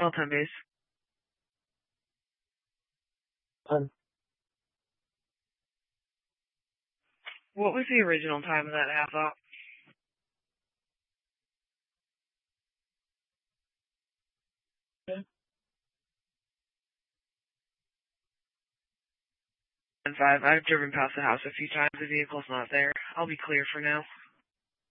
All 10 days. What was the original time of that half op? And 5. I've driven past the house a few times. The vehicle's not there. I'll be clear for now.